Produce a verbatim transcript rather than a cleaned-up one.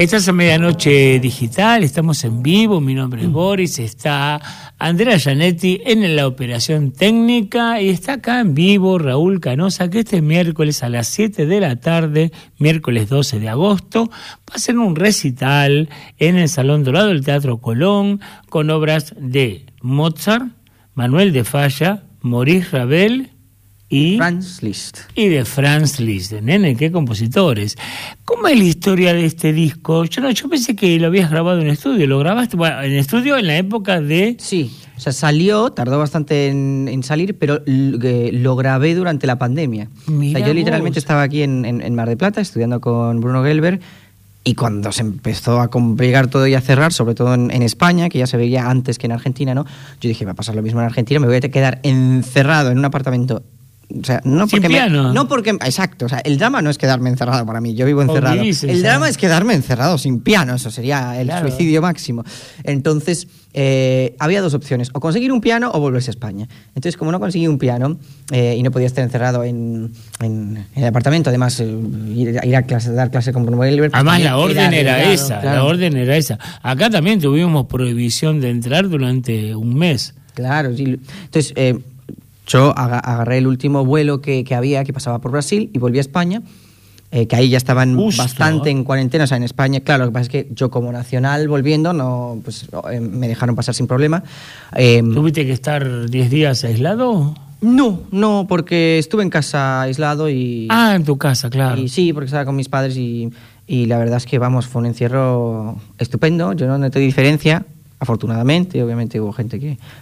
Estás a Medianoche Digital, estamos en vivo, mi nombre es Boris, está Andrea Gianetti en la operación técnica y está acá en vivo Raúl Canosa, que este miércoles a las siete de la tarde, miércoles doce de agosto, va a hacer un recital en el Salón Dorado del Teatro Colón con obras de Mozart, Manuel de Falla, Maurice Ravel y Franz Liszt. Y de Franz Liszt, nene, qué compositores. ¿Cómo es la historia de este disco? Yo no, yo pensé que lo habías grabado en estudio. ¿Lo grabaste bueno, en estudio en la época de...? Sí, o sea, salió, tardó bastante en, en salir, pero l- lo grabé durante la pandemia. Mira o sea, yo literalmente vos. estaba aquí en, en, en Mar del Plata estudiando con Bruno Gelber. Y cuando se empezó a complicar todo y a cerrar, sobre todo en, en España, que ya se veía antes que en Argentina, ¿no? Yo dije, va a pasar lo mismo en Argentina, me voy a quedar encerrado en un apartamento. O sea, no Sin porque me- piano. no porque exacto, o sea, el drama no es quedarme encerrado para mí, yo vivo encerrado. vivís El encerrado. drama es quedarme encerrado sin piano, eso sería el Claro. suicidio máximo. Entonces, eh, había dos opciones, o conseguir un piano o volverse a España. Entonces, como no conseguí un piano eh, y no podía estar encerrado en, en, en el apartamento, además eh, ir, ir a clase, dar clase con Bruno Gelber, pues, Además, tenía la que orden dar- era claro, esa, claro. la orden era esa. Acá también tuvimos prohibición de entrar durante un mes. Claro, sí. Entonces, eh, yo aga- agarré el último vuelo que, que había, que pasaba por Brasil, y volví a España, eh, que ahí ya estaban Justo. bastante en cuarentena. O sea, en España, claro, lo que pasa es que yo como nacional volviendo, no, pues eh, me dejaron pasar sin problema. Eh, ¿Tuviste que estar diez días aislado? no, no, porque estuve en casa aislado y... Ah, en tu casa, claro. Y sí, porque estaba con mis padres y, y la verdad es que, vamos, fue un encierro estupendo. Yo no noté diferencia, afortunadamente. Obviamente hubo gente que